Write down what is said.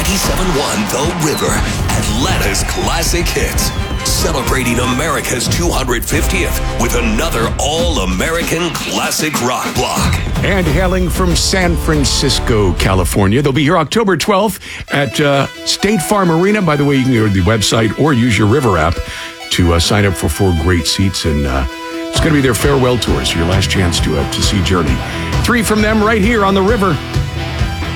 97.1 The River, Atlanta's classic hits. Celebrating America's 250th with another all-American classic rock block. And hailing from San Francisco, California. They'll be here October 12th at State Farm Arena. By the way, you can go to the website or use your River app to sign up for 4 great seats. And it's going to be their farewell tour, so your last chance to see Journey. 3 from them right here on The River.